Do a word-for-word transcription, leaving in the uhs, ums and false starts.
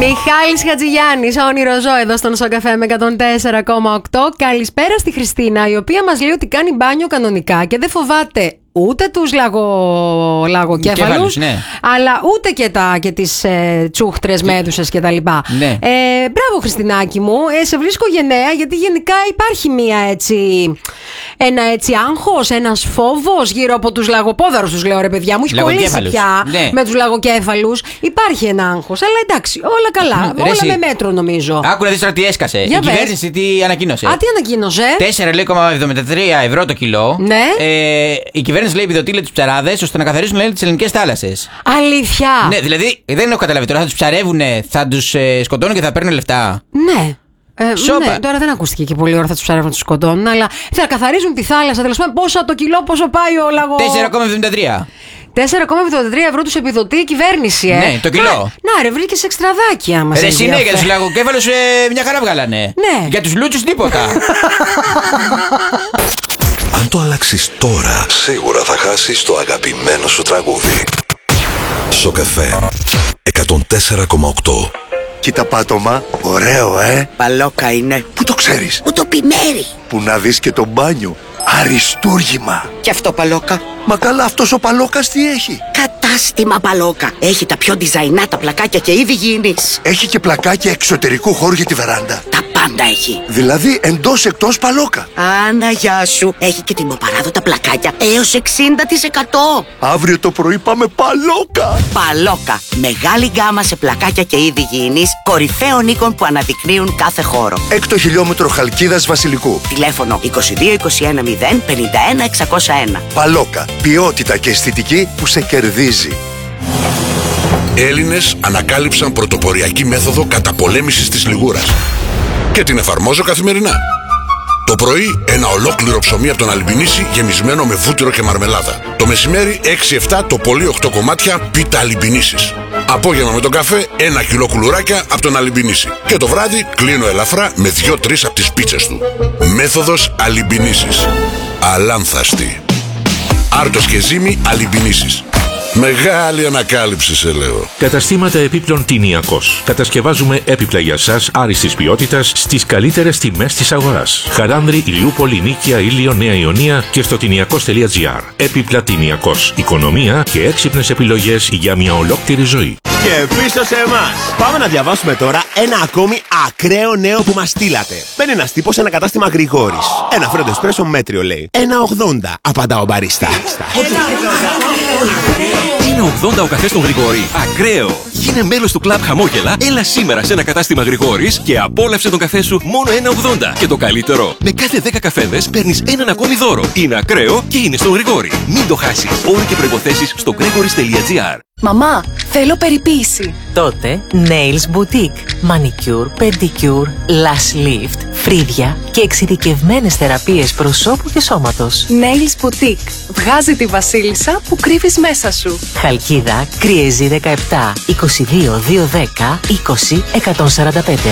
Μιχάλης Χατζηγιάννης, όνειρο ζω εδώ στον Σοκαφέ με εκατόν τέσσερα κόμμα οκτώ. Καλησπέρα στη Χριστίνα, η οποία μας λέει ότι κάνει μπάνιο κανονικά και δεν φοβάται ούτε τους λαγο... λαγοκέφαλους, ναι, αλλά ούτε και, τα... και τις ε, τσούχτρες, μέδουσες και τα λοιπά. Ναι. Ε, μπράβο Χριστινάκη μου, ε, σε βρίσκω γενναία, γιατί γενικά υπάρχει μία έτσι, ένα έτσι άγχος, ένας φόβος γύρω από τους λαγοπόδαρους, τους λέω ρε παιδιά μου, έχει κολλήσει πια, ναι, με τους λαγοκέφαλους. Υπάρχει ένα άγχος, αλλά εντάξει, όλα καλά, όλα Ρέση. με μέτρο νομίζω. Άκου να δεις τώρα τι έσκασε. Για η πες. Κυβέρνηση τι ανακοίνωσε. Α, τι ανακοίνωσε. τέσσερα κόμμα εβδομήντα τρία ευρώ το κιλό. Ναι. Ε, η κυβέρνηση λέει επιδοτεί τους ψαράδες ώστε να καθαρίσουν λέει, τις ελληνικές θάλασσες. Αλήθεια. Ναι, δηλαδή δεν έχω καταλάβει τώρα. Θα τους ψαρεύουν, θα τους ε, σκοτώνουν και θα παίρνουν λεφτά. Ναι. Ε, ναι, τώρα δεν ακούστηκε και πολύ ώρα θα τους ψαρεύουν, τους σκοτώνουν, αλλά θα καθαρίζουν τη θάλασσα. Τέλος πάντων, πόσο το κιλό, πόσο πάει ο λαγό. τέσσερα κόμμα εβδομήντα τρία. τέσσερα κόμμα εβδομήντα τρία ευρώ τους επιδοτεί η κυβέρνηση, ε. Ναι, το κιλό. Να, να ρε, βρήκες εξτραδάκι άμα σε ενδιαφέρει. Ρε, ναι, για τους λαγοκέφαλους ε, μια χαρά βγάλανε. Ναι. Για τους λούτσους τίποτα. Αν το αλλάξεις τώρα, σίγουρα θα χάσεις το αγαπημένο σου τραγούδι. Σοκαφέ εκατόν τέσσερα κόμμα οκτώ. Κοίτα πάτωμα, ωραίο ε. Παλόκα είναι. Πού το ξέρεις? Που το πιμέρι. Που να δεις και το μπάνιο. Αριστούργημα. Και αυτό Παλόκα. Μα καλά, αυτός ο Παλόκας τι έχει? Κατάστημα Παλόκα. Έχει τα πιο design τα πλακάκια και είδη γήινης. Έχει και πλακάκια εξωτερικού χώρου για τη βεράντα. Τα πάντα έχει. Δηλαδή εντός εκτός Παλόκα. Άνα γεια σου. Έχει και τιμοπαράδοτα πλακάκια έως εξήντα τοις εκατό. Αύριο το πρωί πάμε Παλόκα. Παλόκα. Μεγάλη γκάμα σε πλακάκια και είδη γήινης, κορυφαίων οίκων που αναδεικνύουν κάθε χώρο. Έκτο χιλιόμετρο Χαλκίδας Βασιλικού. Τηλέφωνο είκοσι δύο είκοσι ένα μηδέν πενήντα ένα εξακόσια ένα. Παλόκα. Ποιότητα και αισθητική που σε κερδίζει. Έλληνες ανακάλυψαν πρωτοποριακή μέθοδο καταπολέμησης της λιγούρας και την εφαρμόζω καθημερινά. Το πρωί ένα ολόκληρο ψωμί από τον Αλιμπινίση γεμισμένο με βούτυρο και μαρμελάδα. Το μεσημέρι έξι εφτά το πολύ οκτώ κομμάτια πίτα Αλιμπινίσης. Απόγευμα με τον καφέ ένα κιλό κουλουράκια από τον Αλιμπινίση. Και το βράδυ κλείνω ελαφρά με δύο τρεις από τις πίτσες του. Μέθοδος Αλιμπινίσης. Αλάνθαστη. Άρτος και ζύμη Αλιμπινίσης. Μεγάλη ανακάλυψη σε λέω. Καταστήματα επίπλων Τινιακός. Κατασκευάζουμε έπιπλα για σας άριστης ποιότητας στις καλύτερες τιμές της αγοράς. Χαράνδρη, Ηλιούπολη, Νίκαια, Ήλιο, Νέα Ιωνία και στο τινιακός τελεία τζι άρ. Έπιπλα Τινιακός. Οικονομία και έξυπνες επιλογές για μια ολόκληρη ζωή. Και πίσω σε εμάς. Πάμε να διαβάσουμε τώρα ένα ακόμη ακραίο νέο που μας στείλατε. Μπαίνει ένας τύπος σε ένα κατάστημα Γρηγόρης. Ένα φρέντο εσπρέσο μέτριο λέει. ένα ογδόντα, απαντά ο μπαρίστα. Είναι ογδόντα ο καφές των Γρηγόρη. Ακραίο! Γίνε μέλος του κλαμπ Χαμόγελα, έλα σήμερα σε ένα κατάστημα Γρηγόρης και απόλαυσε τον καφέ σου μόνο ένα ογδόντα. Και το καλύτερο, με κάθε δέκα καφέδες παίρνεις έναν ακόμη δώρο. Είναι ακραίο και είναι στον Γρηγόρη. Μην το χάσεις. Όροι και προϋποθέσεις στο gregoris τελεία τζι άρ. Μαμά, θέλω περιποίηση. Τότε Nails Boutique. Manicure, pedicure, lash lift, φρύδια και εξειδικευμένες θεραπείες προσώπου και σώματος. Nails Boutique. Βγάζει τη βασίλισσα που κρύβεις μέσα σου. Χαλκίδα, Κριεζή δεκαεπτά, είκοσι δύο διακόσια δέκα, είκοσι εκατόν σαράντα πέντε.